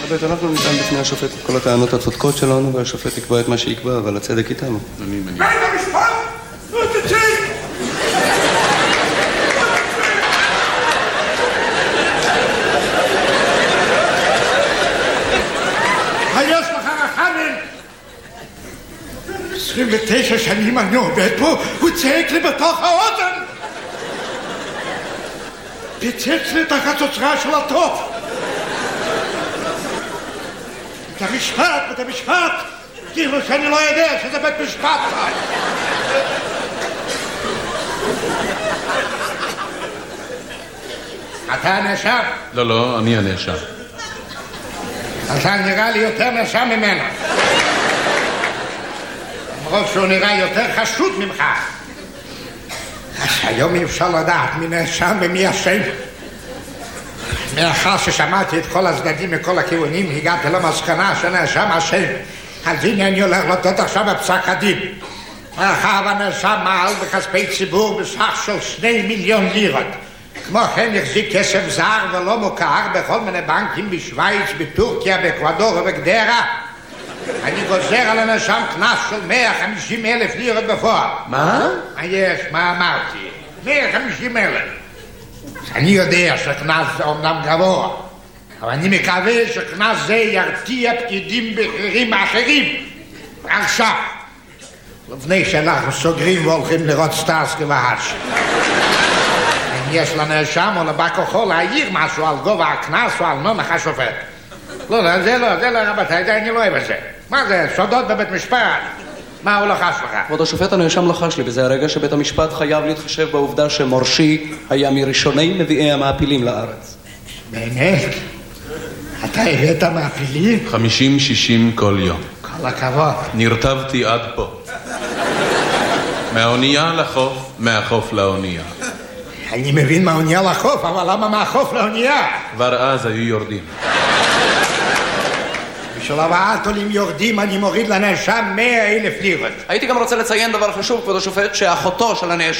הבית, אנחנו ניתן בפני השופט את כל הטענות הצודקות שלנו, והשופט יקבע את מה שיקבע, אבל הצדק איתנו. בית המשפט! לא תצא! היש לך רחמים! 29 שנים אני עובד פה, הוא צעק לי בתוך האוזן! פיצץ לי את החצוצרה של הטוב! בית המשפט! כאילו שאני לא יודע שזה בית משפט! אתה הנאשם? לא, אני הנאשם. אתה נראה לי יותר נאשם ממנו. למרות שהוא נראה יותר חשוד ממך. אז היום אי אפשר לדעת מי נאשם ומי אשם. מאחר ששמעתי את כל הצדדים מכל הכיוונים, הגעתי למסקנה שנאשם אשם. אז הנה אני הולך לתת עכשיו בפסק הדין. מאחר והנאשם מעל בכספי ציבור בסך של 2 מיליון לירות. כמו כן החזיק כסף זר ולא מוכר בכל מיני בנקים בשוויץ, בטורקיה, באקוודור ובגדרה. אני גוזר על הנאשם קנס של 150,000 לירות בפועל. מה? מה אמרתי? 150,000. אני יודע שקנס זה אומנם גבוה, אבל אני מקווה שקנס זה ירתיע פקידים בכירים אחרים. עכשיו, לפני שאנחנו סוגרים והולכים לראות סטארסקי והאש. אם יש לנאשם או לבא כוחו להעיר משהו על גובה הקנס או על נומך השופט. לא, זה לא, רבותיי, אני לא אוהב את זה. מה זה, סודות בבית משפט? מה הוא לחש לך? כבוד השופט, הנאשם לחש לי, וזה הרגע שבית המשפט חייב להתחשב בעובדה שמורשי היה מראשוני נביאי המעפילים לארץ. באמת? אתה הבאת מעפילים? 50-60 כל יום. כל הכבוד. נרטבתי עד פה. מהאונייה לחוף, מהחוף לאונייה. אני מבין מהאונייה לחוף, אבל למה מהחוף לאונייה? כבר אז היו יורדים. בשביל הבאת עולים יורדים אני מוריד לנאשם 100,000 לירות. הייתי גם רוצה לציין דבר חשוב, כבוד השופט, שאחותו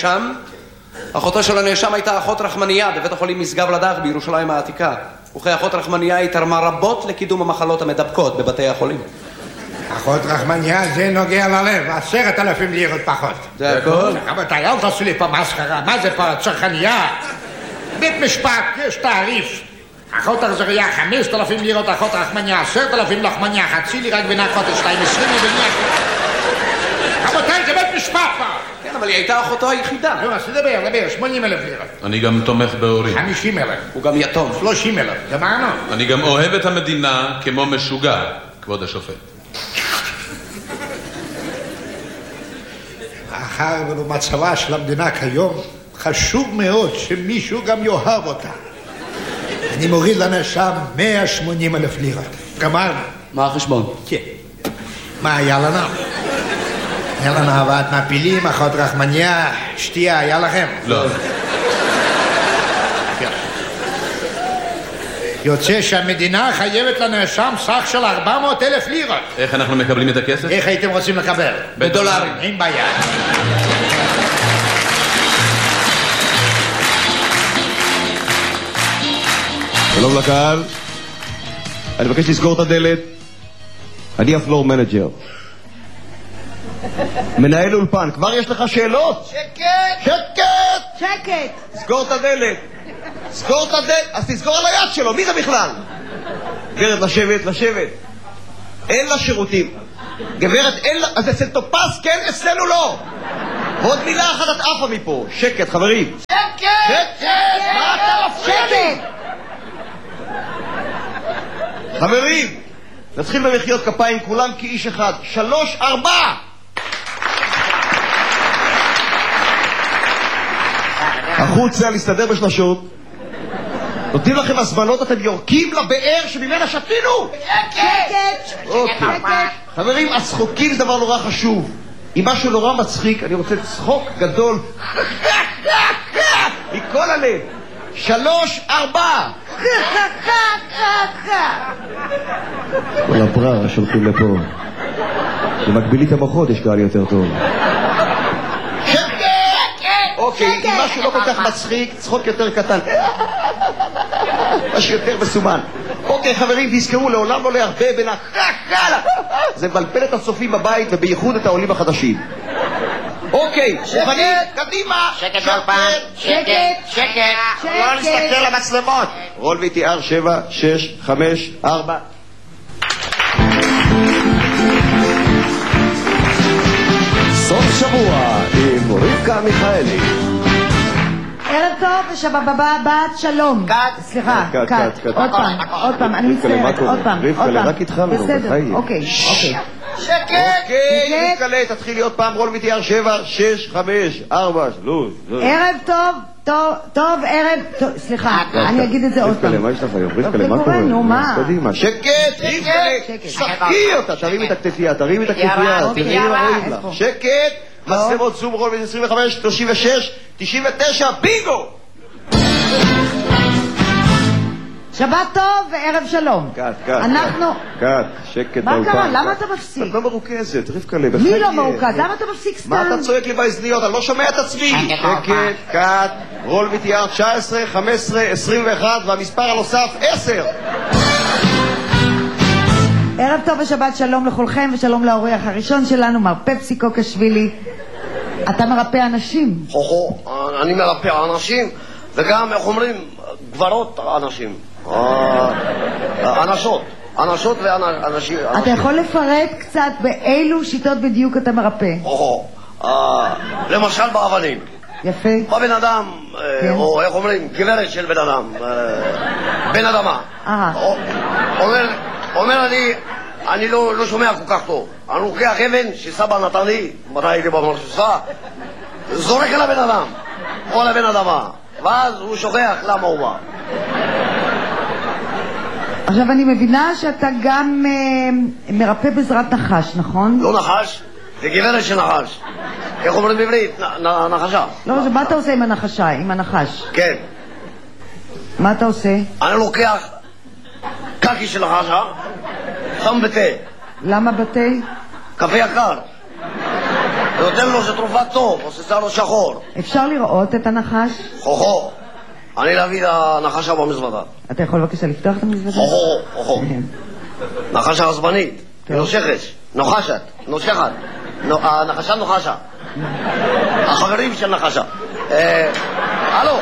של הנאשם הייתה אחות רחמניה בבית החולים משגב לדך בירושלים העתיקה. וכאחות רחמניה היא תרמה רבות לקידום המחלות המדבקות בבתי החולים. אחות רחמניה זה נוגע ללב, 10,000 לירות פחות. זה הכל? רבותיי, אל תעשו לי פה מסחרה, מה זה פה צרכניה? בית משפט, יש תעריף. אחות הרזריה 5,000 לירות, אחות רחמניה 10,000, לחמניה חצי לירה, גבינה קוטג' 220 ובנייה. רבותיי, זה בית משפט פה. כן, אבל היא הייתה אחותו היחידה. נו, אז תדבר, 80,000 לירות. אני גם תומך בהורים. 50,000. הוא גם יתום. 30,000, גמרנו. אני גם אוהב את המדינה כמו משוגע, כבוד השופט. מאחר ובמצבה של המדינה כיום חשוב מאוד שמישהו גם יאהב אותה. אני מוריד לנאשם 180,000 לירות. גמרנו. מה החשבון? כן. מה היה לנו? היה לנו הבאת מעפילים, אחות רחמניה, שתייה, היה לכם? לא. יוצא שהמדינה חייבת לנאשם סך של 400,000 לירות. איך אנחנו מקבלים את הכסף? איך הייתם רוצים לקבל? בדולרים. אין בעיה. שלום לקהל, אני מבקש לסגור את הדלת. אני הפלור מנג'ר, מנהל אולפן. כבר יש לך שאלות? שקט! סגור את הדלת. אז תסגור על היד שלו. מי זה בכלל? גברת, לשבת. אין לה שירותים. גברת, אין לה... אז אצל טופס כן, אצלנו לא. עוד מילה אחת את עפה מפה. שקט, חברים. שקט! מה אתה מפסיקים? חברים, נתחיל במחיאות כפיים כולם כאיש אחד. 3, 4. החוצה, להסתדר בשלשות. נותנים לכם הזמנות, אתם יורקים לבאר שממנה שתינו. שקט! חברים, הצחוקים זה דבר נורא חשוב. אם משהו נורא מצחיק, אני רוצה צחוק גדול מכל הלב. 3, 4. כל הבררה שולחים לפה. במקבילית המוחות יש קהל יותר טוב. אוקיי, אם משהו לא כל כך מצחיק, צחוק יותר קטן. משהו יותר מסומן. אוקיי, חברים, תזכרו, לעולם לא להרבה בין הקקלה. זה מבלבל את הצופים בבית, ובייחוד את העולים החדשים. אוקיי, מוכנים? קדימה! שקט באולפן, שקט. לא להסתכל למצלמות. רול VTR 7, 6, 5, 4. סוף שבוע עם רבקה מיכאלי. ערב טוב ושבבה בת שלום. סליחה, קאט. עוד פעם, אני מצטערת, עוד פעם. רבקה, רק איתך ולא בחיי. אוקיי. שקט! אוקיי, רבקה, תתחילי עוד פעם, רול VTR 7, 6, 5, 4, 3. ערב טוב, ערב טוב, סליחה, אני אגיד את זה עוד פעם. רבקה, מה יש לך היום? רבקה, מה קורה? נו, מה? קדימה, שקט! רבקה, שחקי אותה, תרימי את הכתפייה, שקט! מצלמות זום רול 25, 36, 99, בינגו! שבת טוב וערב שלום. קאט, שקט באולפן. מה קרה? למה אתה מפסיק? את לא מרוכזת, רבקה, בחיי. מי לא מרוכז? למה אתה מפסיק סתם? מה אתה צועק לי באזניות? אני לא שומע את עצמי. שקט, קאט, רול VTR 19, 15, 21 והמספר הנוסף 10. ערב טוב ושבת שלום לכולכם ושלום לאורח הראשון שלנו, מר פפסיקו קשווילי. אתה מרפא אנשים. אני מרפא אנשים וגם, איך אומרים, גברות אנשים. אנשות ואנשים. אתה יכול לפרט קצת באילו שיטות בדיוק אתה מרפא? למשל באבנים. יפה. בבן אדם, או איך אומרים, גברת של בן אדם. בן אדמה. אומר אני לא שומע כל כך טוב. אני לוקח אבן שסבא נתן לי, מתי הייתי במרשוסה, זורק על הבן אדם, או על הבן אדמה, ואז הוא שוכח למה הוא בא. עכשיו אני מבינה שאתה גם מרפא בעזרת נחש, נכון? לא נחש, זה גברת של נחש. איך אומרים בעברית? נחשה. לא, מה אתה עושה עם הנחשה, עם הנחש? כן. מה אתה עושה? אני לוקח קקי של נחשה, שם בתה. למה בתה? קפה יקר. ונותן לו שתרופה טוב, עושה לו שחור. אפשר לראות את הנחש? אני להביא את הנחשה במזוודה. אתה יכול בבקשה לפתוח את המזוודה? נחשה עצבנית, נוחשת. הנחשה נוחשה. החברים של נחשה. הלו,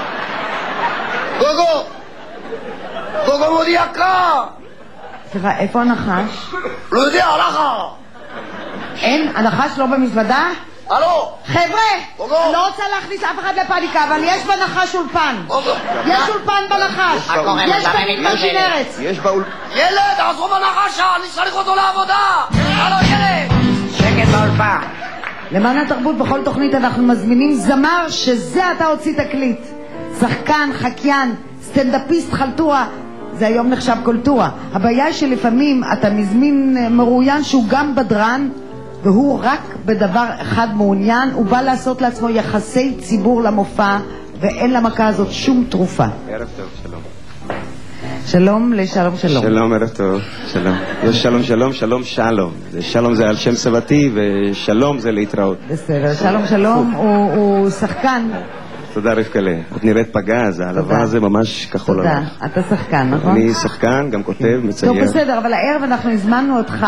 גוגו מודיע יקר. סליחה, איפה הנחש? לא יודע, הלכה. אין, הנחש לא במזוודה? הלו! חבר'ה, אני לא רוצה להכניס אף אחד לפאניקה, אבל יש בנחש אולפן. יש אולפן בנחש. יש במתמשין ארץ. ילד, עזוב הנחשה, אני צריך אותו לעבודה. הלו, ילד! שקט באולפן. למען התרבות בכל תוכנית אנחנו מזמינים זמר שזה אתה הוציא תקליט. שחקן, חקיין, סטנדאפיסט, חלטורה. זה היום נחשב קולטורה. הבעיה היא שלפעמים אתה מזמין מרואיין שהוא גם בדרן, והוא רק בדבר אחד מעוניין, הוא בא לעשות לעצמו יחסי ציבור למופע, ואין למכה הזאת שום תרופה. ערב טוב, שלום. שלום לשלום שלום. שלום, ערב טוב, שלום. לא שלום שלום, שלום שלום. שלום זה על שם סבתי, ושלום זה להתראות. בסדר, שלום שלום הוא שחקן. תודה רבקלה. את נראית פגז, העלבה הזה ממש כחול תודה, עליך. אתה שחקן, נכון? אני שחקן, גם כותב, מצייר. טוב, בסדר, אבל הערב אנחנו הזמנו אותך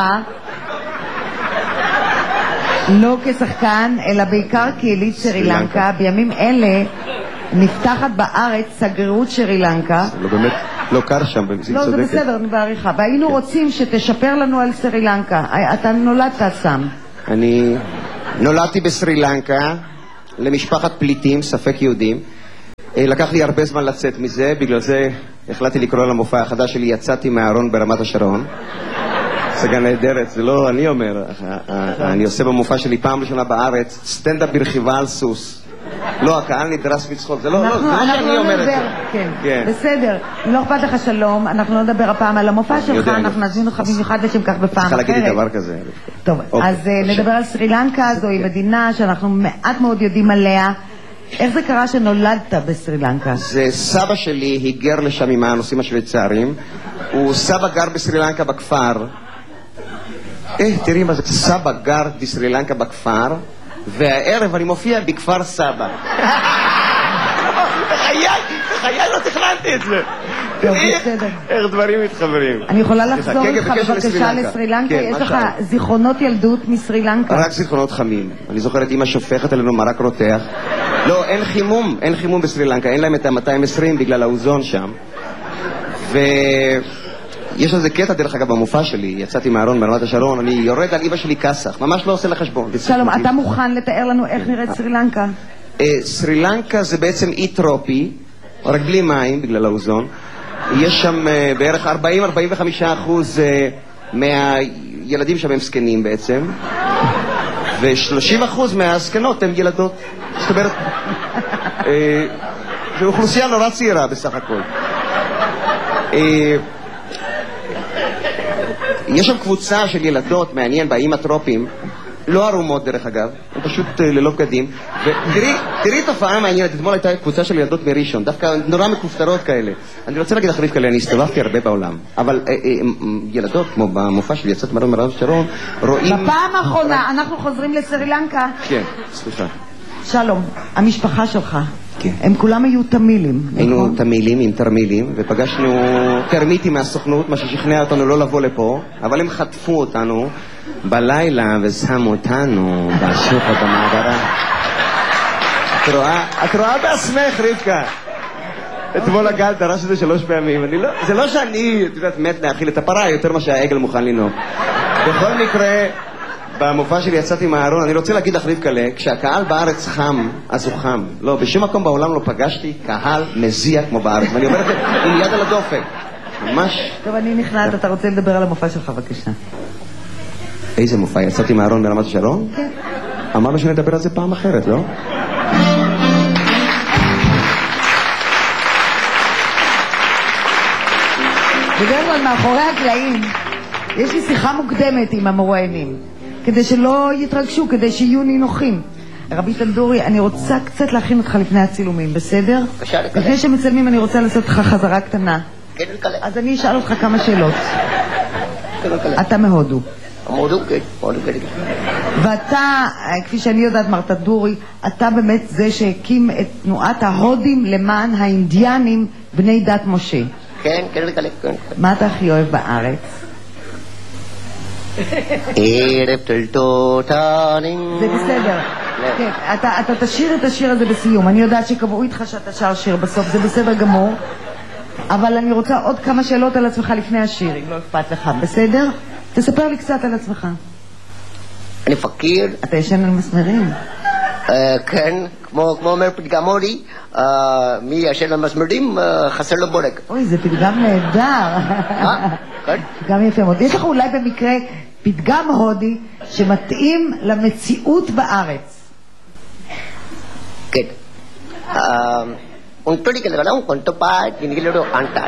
לא כשחקן, אלא בעיקר כיליד שרי לנקה. בימים אלה נפתחת בארץ שגרירות שרי לנקה. לא באמת, לא קר שם, במציאות צודקת. לא, זה בסדר, אני בעריכה. והיינו רוצים שתשפר לנו על שרי לנקה. אתה נולדת שם. אני נולדתי בסרי לנקה, למשפחת פליטים, ספק יהודים. לקח לי הרבה זמן לצאת מזה, בגלל זה החלטתי לקרוא למופע החדש שלי, יצאתי מהארון ברמת השרון. הצגה נהדרת, זה לא אני אומר, אני עושה במופע שלי פעם ראשונה בארץ, סטנדאפ ברכיבה על סוס. לא, הקהל נדרס מצחוק, זה לא שאני אומר את זה. כן, בסדר, לא אכפת לך שלום, אנחנו לא נדבר הפעם על המופע שלך, אנחנו נזמין אותך במיוחד לשם כך בפעם אחרת. צריכה להגיד לי דבר כזה. טוב, אז נדבר על סרי לנקה, זוהי מדינה שאנחנו מעט מאוד יודעים עליה. איך זה קרה שנולדת בסרי לנקה? זה סבא שלי היגר לשם עם הנוסעים השוויצרים, הוא סבא גר בסרי לנקה בכפר, תראי מה זה, סבא גר בסרי לנקה בכפר, והערב אני מופיע בכפר סבא. בחיי לא תכננתי את זה. איך דברים מתחברים. אני יכולה לחזור איתך בבקשה לסרילנקה? יש לך זיכרונות ילדות מסרילנקה? רק זיכרונות חמים. אני זוכר את אמא שופכת עלינו מרק רותח. לא, אין חימום בסרילנקה, אין להם את ה-220 בגלל האוזון שם. ויש איזה קטע דרך אגב במופע שלי, יצאתי מהארון ברמת השרון, אני יורד על אמא שלי כסח, ממש לא עושה לחשבון. שלום, אתה מוכן לתאר לנו איך נראית סרילנקה? סרילנקה זה בעצם אי טרופי, רק בלי מים בגלל האוזון. יש שם בערך 40-45% מהילדים שם הם זקנים בעצם, ו30% מהזקנות הם ילדות. זאת אומרת, זו אוכלוסייה נורא צעירה בסך הכל. יש שם קבוצה של ילדות, מעניין, באיים הטרופיים, לא ערומות דרך אגב, הם פשוט ללא בגדים. ותראי תופעה מעניינת, אתמול הייתה קבוצה של ילדות מראשון, דווקא נורא מכופתרות כאלה. אני רוצה להגיד לך רבקה, אני הסתובבתי הרבה בעולם, אבל ילדות, כמו במופע שלי, יצאת מהארון ברמת השרון, רואים... בפעם האחרונה, אנחנו חוזרים לסרילנקה. כן, סליחה. שלום, המשפחה שלך, הם כולם היו תמילים, נכון? היינו תמילים עם תרמילים, ופגשנו תרמיטים מהסוכנות, מה ששכנע אותנו לא לבוא לפה, אבל הם חטפו אותנו בלילה ושמו אותנו בשוק במעברה. את רואה בעצמך, רבקה. אתמול הגל דרש את זה 3 פעמים. זה לא שאני, את יודעת, מת להאכיל את הפרה יותר מה שהעגל מוכן לנהוג. בכל מקרה, במופע שלי יצאתי מהארון, אני רוצה להגיד לך רבקה, כשהקהל בארץ חם, אז הוא חם. לא, בשום מקום בעולם לא פגשתי קהל מזיע כמו בארץ. ואני אומר את זה עם יד על הדופק. ממש. טוב, אני נכנעת, אתה רוצה לדבר על המופע שלך, בבקשה. איזה מופע? יצאתי מהארון ברמת השרון? כן. אמרנו שנדבר על זה פעם אחרת, לא? בדרך כלל מאחורי הקלעים יש לי שיחה מוקדמת עם המרואיינים, כדי שלא יתרגשו, כדי שיהיו נינוחים. רבי טנדורי, אני רוצה קצת להכין אותך לפני הצילומים, בסדר? לפני שמצלמים אני רוצה לעשות לך חזרה קטנה. אז אני אשאל אותך כמה שאלות. אתה מהודו. מהודו, כן. ואתה, כפי שאני יודעת, מר טנדורי, אתה באמת זה שהקים את תנועת ההודים למען האינדיאנים בני דת משה. כן. מה אתה הכי אוהב בארץ? ערב טלטוטנים. זה בסדר. כן, אתה תשאיר את השיר הזה בסיום. אני יודעת שקבעו איתך שאתה שר שיר בסוף, זה בסדר גמור. אבל אני רוצה עוד כמה שאלות על עצמך לפני השיר, אם לא אכפת לך, בסדר? תספר לי קצת על עצמך. אני פקיר. אתה ישן על מסמרים? כן, כמו אומר פתגם הודי, מי ישן על מסמרים חסר לו בורג. אוי, זה פתגם נהדר. כן? פתגם יפה מאוד. יש לך אולי במקרה פתגם הודי שמתאים למציאות בארץ? כן. Un todi que le gana un cuento pa tiene que lo cantar.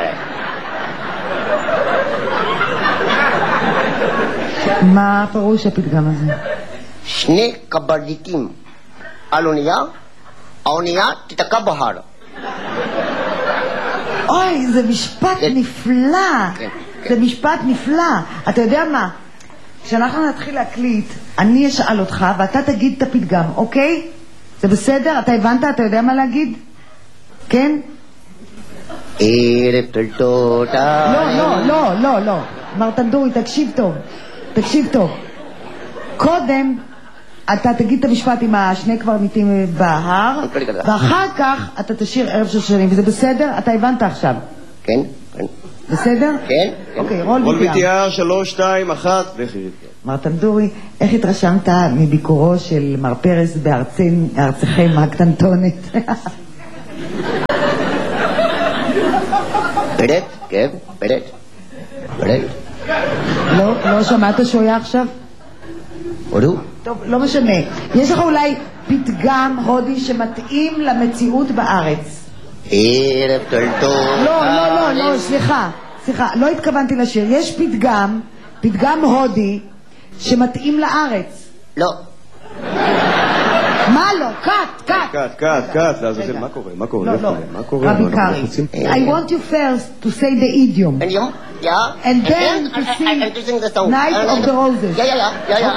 מה פירוש הפתגם הזה? שני קברניטים על אונייה, האונייה תתקע בהר. אוי, זה משפט נפלא. זה משפט נפלא. אתה יודע מה? כשאנחנו נתחיל להקליט, אני אשאל אותך ואתה תגיד את הפתגם, אוקיי? זה בסדר? אתה הבנת? אתה יודע מה להגיד? כן? ערב טלטוטה. לא. מר טנדורי, תקשיב טוב. קודם אתה תגיד את המשפט עם השני קברניטים בהר, ואחר כך אתה תשאיר ערב של שנים, וזה בסדר? אתה הבנת עכשיו? כן. בסדר? כן. אוקיי, רול ביטיאר, 3, 2, 1, לכי. מר טנדורי, איך התרשמת מביקורו של מר פרס בארצכם הקטנטונת? פרט, כן, פרט. לא שמעת שהוא היה עכשיו? הודו? טוב, לא משנה. יש לך אולי פתגם הודי שמתאים למציאות בארץ? ערב טלטוטה. לא, סליחה, לא התכוונתי לשיר. יש פתגם הודי שמתאים לארץ. לא. מה לא? קאט, לעזאזל, מה קורה? לא. רבי קרי, I want you first to say the idiom. And then to sing Night of the Roses. Yeah.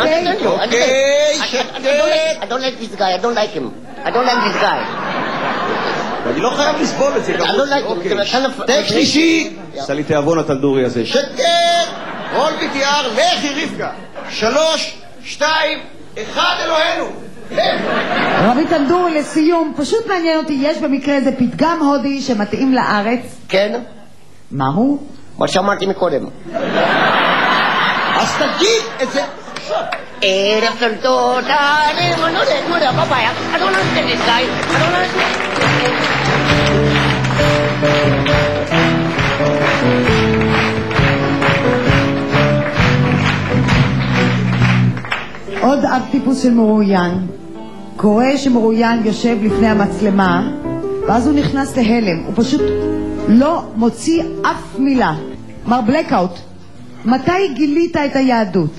Okay. I don't like this guy. I don't like him. I don't like this guy. ואני לא חייב לסבול את זה. טק שלישי! עשה לי תיאבון התלדורי הזה. שקט! רול ביטיאר, לכי רבקה. 3, 2, 1, אלוהינו. רבי תנדורי, לסיום, פשוט מעניין אותי, יש במקרה איזה פתגם הודי שמתאים לארץ? כן. מהו? מה שאמרתי מקודם. אז תגיד את זה. ערב של תודה, אני לא יודע, בבעיה, I don't understand this guy, I don't understand. עוד אב טיפוס של מרואיין, קורא שמרואיין יושב לפני המצלמה, ואז הוא נכנס להלם, הוא פשוט לא מוציא אף מילה. מר בלקאוט, מתי גילית את היהדות?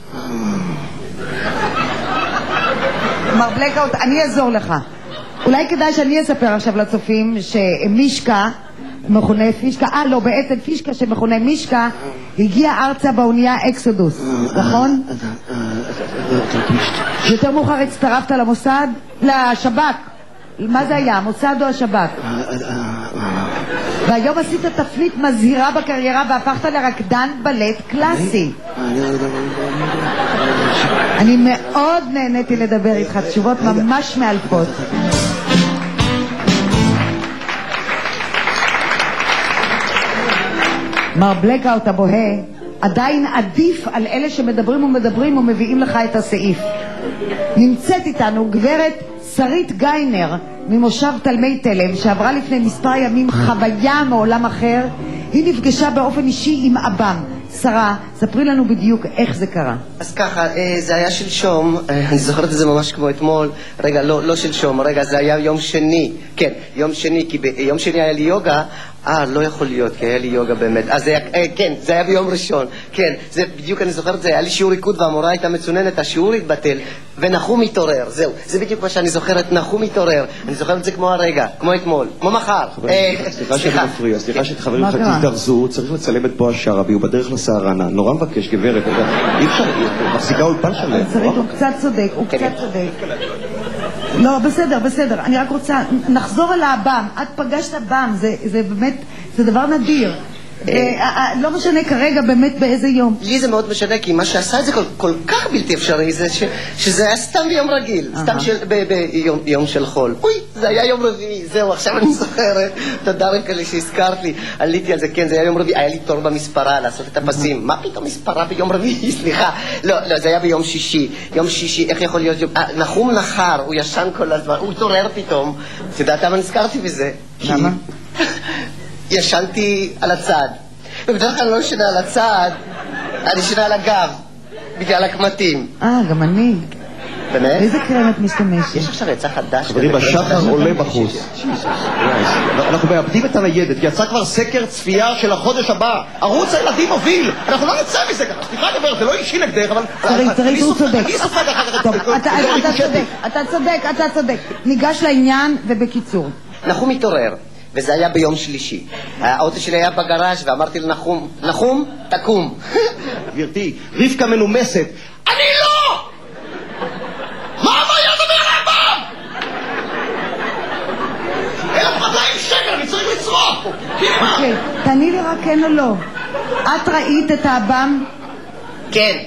מר בלקאוט, אני אעזור לך. אולי כדאי שאני אספר עכשיו לצופים שמישקה, מכונה פישקה, לא, בעצם פישקה שמכונה מישקה, הגיע ארצה באונייה אקסודוס, נכון? יותר מאוחר הצטרפת למוסד? לשב"כ. מה זה היה? המוסד או השב"כ? והיום עשית תפנית מזהירה בקריירה והפכת לרקדן בלט קלאסי. אני מאוד נהניתי לדבר איתך, תשובות ממש מאלפות. מר בלקאוט הבוהה עדיין עדיף על אלה שמדברים ומדברים ומביאים לך את הסעיף. נמצאת איתנו גברת שרית גיינר ממושב תלמי תלם, שעברה לפני מספר ימים חוויה מעולם אחר. היא נפגשה באופן אישי עם אבם. שרה, ספרי לנו בדיוק איך זה קרה. אז ככה, זה היה שלשום, אני זוכרת את זה ממש כמו אתמול. רגע, לא שלשום, רגע, זה היה יום שני. כן, יום שני, כי ביום שני היה לי יוגה. לא יכול להיות, כי היה לי יוגה באמת. אז כן, זה היה ביום ראשון. כן, זה בדיוק, אני זוכרת, זה היה לי שיעור ריקוד והמורה הייתה מצוננת, השיעור התבטל, ונחום התעורר, זהו. זה בדיוק מה שאני זוכרת, נחום התעורר. אני זוכרת את זה כמו הרגע, כמו אתמול, כמו מחר. סליחה שאני מפריע, סליחה שחברים לך תתארזו, צריך לצלם את בו השרבי, הוא בדרך לסערנה. נורא מבקש, גברת, אי אפשר, מחזיקה אולפן שלם. הוא קצת צודק, הוא קצת צודק. לא, בסדר, אני רק רוצה, נחזור אל האב"ם. את פגשת אב"ם, זה באמת, זה דבר נדיר. לא משנה כרגע באמת באיזה יום. לי זה מאוד משנה, כי מה שעשה את זה כל כך בלתי אפשרי, זה שזה היה סתם ביום רגיל, סתם ביום של חול. אוי, זה היה יום רביעי, זהו, עכשיו אני זוכרת. תודה רבה לי שהזכרת לי, עליתי על זה, כן, זה היה יום רביעי, היה לי תור במספרה לעשות את הפסים. מה פתאום מספרה ביום רביעי? סליחה. לא, זה היה ביום שישי. יום שישי, איך יכול להיות? נחום נחר, הוא ישן כל הזמן, הוא התעורר פתאום. אתה יודעת למה נזכרתי בזה? למה? ישנתי על הצד, ובדרך כלל לא ישנה על הצד, אני ישנה על הגב, בגלל הקמטים. גם אני. באמת? איזה קרם את משתמשת? יש עכשיו יצא חדש. חברים, השחר עולה בחוץ. אנחנו מאבדים את הניידת, יצא כבר סקר צפייה של החודש הבא. ערוץ הילדים מוביל, אנחנו לא נצא מזה ככה. סליחה גברת, זה לא אישי נגדך, אבל... צריך, הוא צודק. אני סופג אחר כך. טוב, אתה צודק. ניגש לעניין ובקיצור. נחום התעורר. וזה היה ביום שלישי. האוטו שלי היה בגראז' ואמרתי לנחום, נחום, תקום. גברתי, רבקה מנומסת. אני לא! מה הבעיה לדבר על האב"ם? 1,200 שקל, אני צריך לצרוך. אוקיי, תעני לי רק כן או לא. את ראית את האב"ם? כן.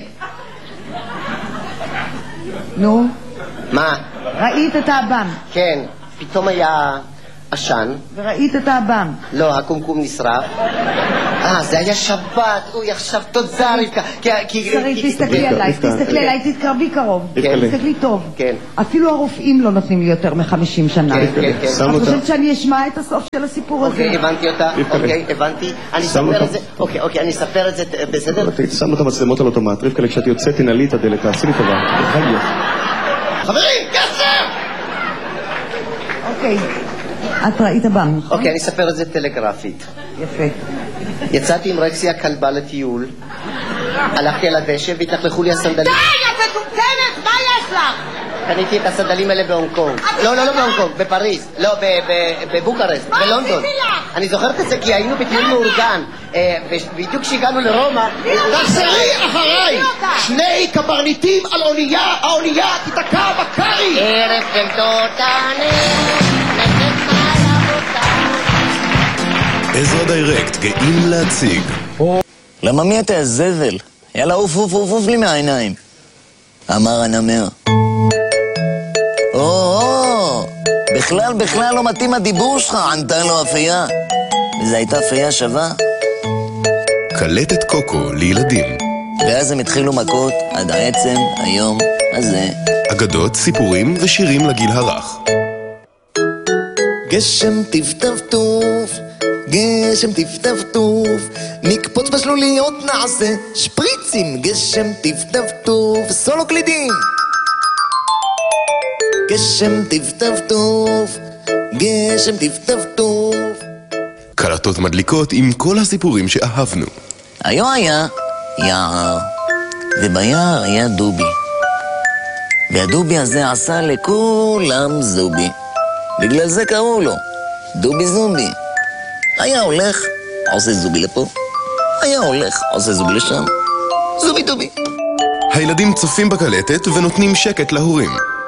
נו? מה? ראית את האב"ם? כן. פתאום היה... עשן. וראית את האב"ם? לא, הקומקום נשרף. זה היה שבת. אוי, עכשיו תודה רבקה. שרית, תסתכלי עליי, תתקרבי קרוב. תסתכלי טוב. כן. אפילו הרופאים לא נותנים לי יותר מ-50 שנה. כן. את חושבת שאני אשמע את הסוף של הסיפור הזה? אוקיי, הבנתי אותה. אוקיי, הבנתי. אני אספר את זה. אוקיי, אני אספר את זה. בסדר? שמנו את המצלמות על אוטומט. רבקה, כשאת יוצאת, תנעלי את הדלת. תעשי לי טובה. חברים, כסף! אוקיי. את ראית אב"ם, נכון? אוקיי, אני אספר את זה טלגרפית. יפה. יצאתי עם רקסי הכלבה לטיול, הלכתי על הדשא והתלכלכו לי הסנדלים. די, את מטומטמת, מה יש לך? קניתי את הסנדלים האלה בהונג קונג. לא בהונג קונג, בפריז. לא, בבוקרשט, בלונדון. אני זוכרת את זה כי היינו בטיול מאורגן. בדיוק כשהגענו לרומא... תחזרי אחריי! 2 קברניטים על אונייה, האונייה תתקע בקרי! ערב של תותנים, נפת חלבו עזרא דיירקט גאים להציג. למה מי אתה הזבל? יאללה, עוף עוף עוף עוף לי מהעיניים. אמר הנמר. בכלל לא מתאים הדיבור שלך, ענתה לו אפייה. וזו הייתה אפייה שווה. קלטת קוקו לילדים. ואז הם התחילו מכות עד העצם היום הזה. אגדות, סיפורים ושירים לגיל הרך. גשם טפטפטוף, גשם טפטפטוף, נקפוץ בשלוליות נעשה שפריצים. גשם טפטפטוף, סולו קלידים. גשם טפטפטוף, גשם טפטפטוף. קלטות מדליקות עם כל הסיפורים שאהבנו. היה יער, וביער היה דובי, והדובי הזה עשה לכולם זובי. בגלל זה קראו לו דובי זומבי. היה הולך, עושה זובי לפה, היה הולך, עושה זובי לשם. זובי דובי. הילדים צופים בקלטת ונותנים שקט להורים.